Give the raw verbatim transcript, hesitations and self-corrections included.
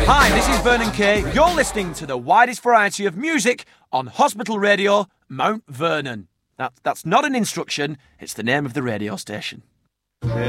Hi, this is Vernon Kay. You're listening to the widest variety of music on Hospital Radio, Mount Vernon. That, that's not an instruction, it's the name of the radio station. There